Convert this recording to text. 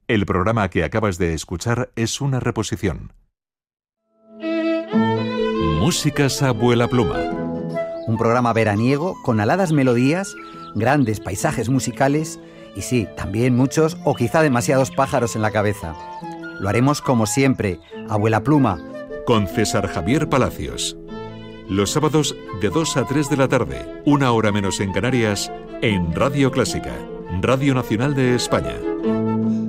El programa que acabas de escuchar es una reposición. Músicas a vuela pluma. Un programa veraniego con aladas melodías, grandes paisajes musicales y sí, también muchos o quizá demasiados pájaros en la cabeza. Lo haremos como siempre, a vuela pluma. Con César Javier Palacios. Los sábados de 2 a 3 de la tarde, 1 hora menos en Canarias, en Radio Clásica, Radio Nacional de España.